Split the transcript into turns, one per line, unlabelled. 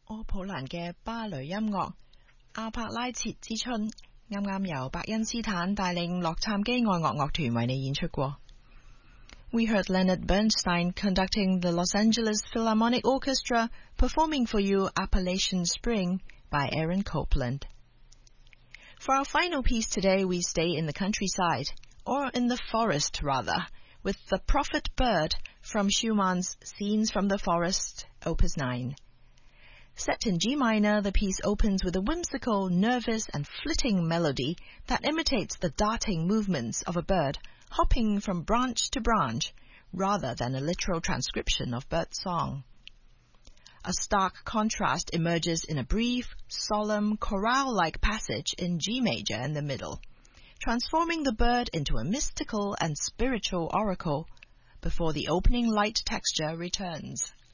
柯普蘭嘅芭蕾音樂阿帕拉切之春啱啱由伯恩斯坦帶領洛杉磯愛樂樂團為你演出過。We heard Leonard Bernstein conducting the Los Angeles Philharmonic Orchestra performing for you Appalachian Spring by Aaron Copland. For our final piece today, we stay in the countryside, or in the forest rather, with The Prophet Bird from Schumann's Scenes from the Forest, Opus 9. Set in G minor, the piece opens with a whimsical, nervous and flitting melody that imitates the darting movements of a bird hopping from branch to branch, rather than a literal transcription of bird song. A stark contrast emerges in a brief, solemn, chorale-like passage in G major in the middle, transforming the bird into a mystical and spiritual oracle before the opening light texture returns.